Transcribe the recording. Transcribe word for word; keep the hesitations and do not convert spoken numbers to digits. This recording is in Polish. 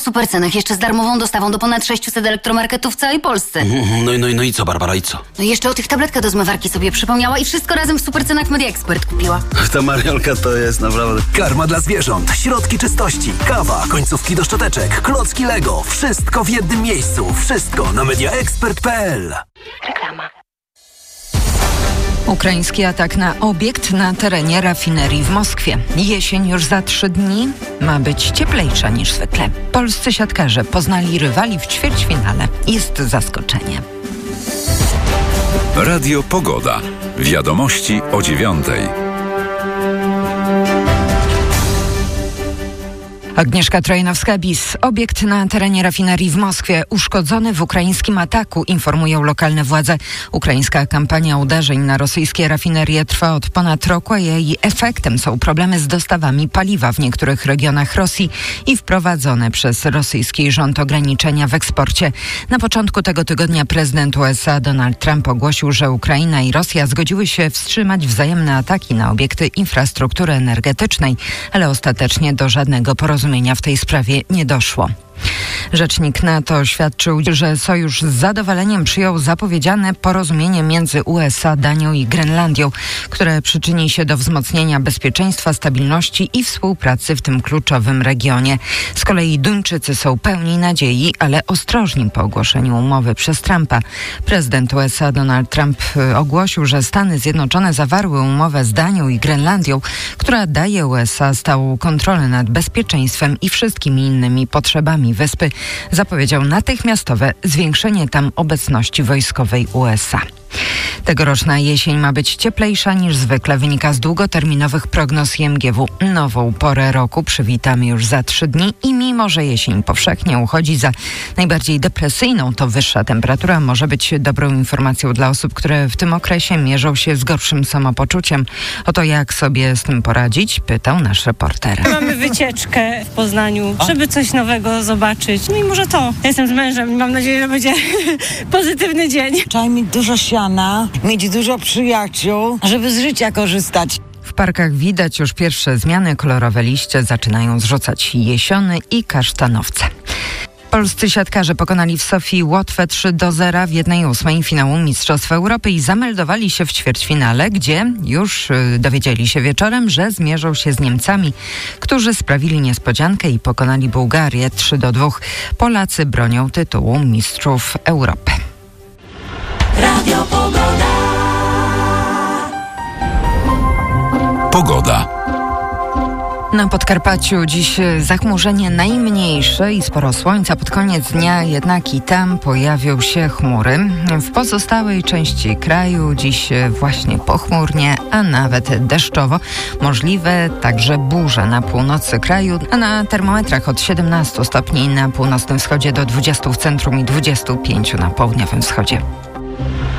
W supercenach jeszcze z darmową dostawą do ponad sześciuset elektromarketów w całej Polsce. No, no, no i co, Barbara, i co? No i jeszcze o tych tabletkach do zmywarki sobie przypomniała i wszystko razem w supercenach Media Expert kupiła. Ta Mariolka to jest naprawdę... Karma dla zwierząt, środki czystości, kawa, końcówki do szczoteczek, klocki Lego. Wszystko w jednym miejscu. Wszystko na media expert kropka p l. Reklama. Ukraiński atak na obiekt na terenie rafinerii w Moskwie. Jesień już za trzy dni ma być cieplejsza niż zwykle. Polscy siatkarze poznali rywali w ćwierćfinale. Jest zaskoczenie. Radio Pogoda. Wiadomości o dziewiątej. Agnieszka Trojanowska-Bis. Obiekt na terenie rafinerii w Moskwie uszkodzony w ukraińskim ataku, informują lokalne władze. Ukraińska kampania uderzeń na rosyjskie rafinerie trwa od ponad roku, a jej efektem są problemy z dostawami paliwa w niektórych regionach Rosji i wprowadzone przez rosyjski rząd ograniczenia w eksporcie. Na początku tego tygodnia prezydent U S A Donald Trump ogłosił, że Ukraina i Rosja zgodziły się wstrzymać wzajemne ataki na obiekty infrastruktury energetycznej, ale ostatecznie do żadnego porozumienia w tej sprawie nie doszło. Rzecznik NATO oświadczył, że sojusz z zadowoleniem przyjął zapowiedziane porozumienie między U S A, Danią i Grenlandią, które przyczyni się do wzmocnienia bezpieczeństwa, stabilności i współpracy w tym kluczowym regionie. Z kolei Duńczycy są pełni nadziei, ale ostrożni po ogłoszeniu umowy przez Trumpa. Prezydent U S A Donald Trump ogłosił, że Stany Zjednoczone zawarły umowę z Danią i Grenlandią, która daje U S A stałą kontrolę nad bezpieczeństwem i wszystkimi innymi potrzebami wyspy. Zapowiedział natychmiastowe zwiększenie tam obecności wojskowej U S A. Tegoroczna jesień ma być cieplejsza niż zwykle, wynika z długoterminowych prognoz I M G W. Nową porę roku przywitamy już za trzy dni i mimo, że jesień powszechnie uchodzi za najbardziej depresyjną, to wyższa temperatura może być dobrą informacją dla osób, które w tym okresie mierzą się z gorszym samopoczuciem. O to, jak sobie z tym poradzić, pytał nasz reporter. Mamy wycieczkę w Poznaniu, żeby coś nowego zobaczyć. No i może to. Ja jestem z mężem i mam nadzieję, że będzie pozytywny dzień. Trzeba mieć dużo siana, mieć dużo przyjaciół, żeby z życia korzystać. W parkach widać już pierwsze zmiany. Kolorowe liście zaczynają zrzucać jesiony i kasztanowce. Polscy siatkarze pokonali w Sofii Łotwę trzy do zera w jednej ósmej finału Mistrzostw Europy i zameldowali się w ćwierćfinale, gdzie już dowiedzieli się wieczorem, że zmierzą się z Niemcami, którzy sprawili niespodziankę i pokonali Bułgarię trzy do dwóch. Polacy bronią tytułu Mistrzów Europy. Radio Pogoda. Pogoda. Na Podkarpaciu dziś zachmurzenie najmniejsze i sporo słońca. Pod koniec dnia jednak i tam pojawią się chmury. W pozostałej części kraju dziś właśnie pochmurnie, a nawet deszczowo. Możliwe także burze na północy kraju, a na termometrach od siedemnastu stopni na północnym wschodzie do dwudziestu w centrum i dwudziestu pięciu na południowym wschodzie.